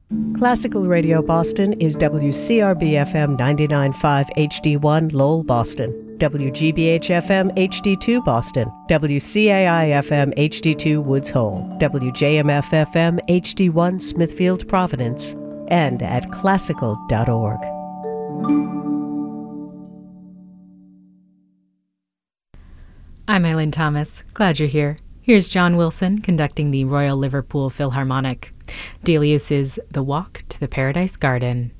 Classical Radio Boston is WCRB-FM 99.5 HD1 Lowell, Boston, WGBH-FM HD2 Boston, WCAI-FM HD2 Woods Hole, WJMF-FM HD1 Smithfield, Providence, and at classical.org. I'm Eileen Thomas. Glad you're here. Here's John Wilson conducting the Royal Liverpool Philharmonic. Delius's The Walk to the Paradise Garden.